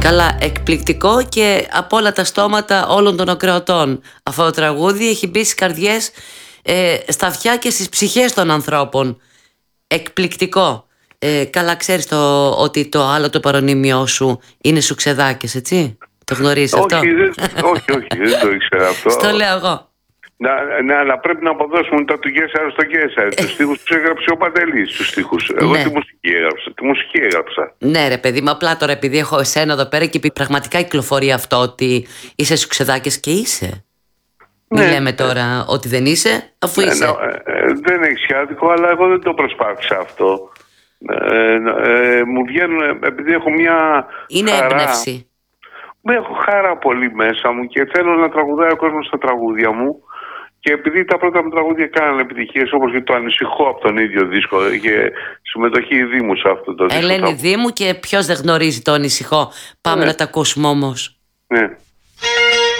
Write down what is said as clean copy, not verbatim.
Καλά, εκπληκτικό και από όλα τα στόματα όλων των ακροατών. Αυτό το τραγούδι έχει μπει στις καρδιές, στα αυτιά και στις ψυχές των ανθρώπων. Εκπληκτικό. Καλά, ξέρεις ότι το άλλο το παρωνύμιό σου είναι Σουξεδάκης, έτσι? Το γνωρίζεις αυτό? Όχι, δεν το ήξερα αυτό. Στο λέω εγώ. Ναι, αλλά πρέπει να αποδώσουμε τα του Γκέσσαρα στο Γκέσσαρα. Τους στίχους τους έγραψε ο Παντελής, τους στίχους. Εγώ Ναι. τη μουσική έγραψα. Ναι ρε παιδί μου, απλά τώρα επειδή έχω εσένα εδώ πέρα και πραγματικά κυκλοφορεί αυτό ότι είσαι Σουξεδάκης και είσαι. Μην λέμε τώρα ότι δεν είσαι, αφού είσαι. Δεν έχει άδικο, αλλά εγώ δεν το προσπάθησα αυτό. Μου βγαίνουν, επειδή έχω μια Είναι χαρά. έμπνευση. Έχω χαρά πολύ μέσα μου και θέλω να τραγουδάει ο κόσμος στα τραγούδια μου. Και επειδή τα πρώτα μου τραγούδια κάνανε επιτυχίες, όπως και το Ανησυχώ από τον ίδιο δίσκο, και συμμετοχή Δήμου σε αυτό το δίσκο. Ελένη Δήμου, και ποιος δεν γνωρίζει το Ανησυχώ. Πάμε να τα ακούσουμε όμως. Ναι.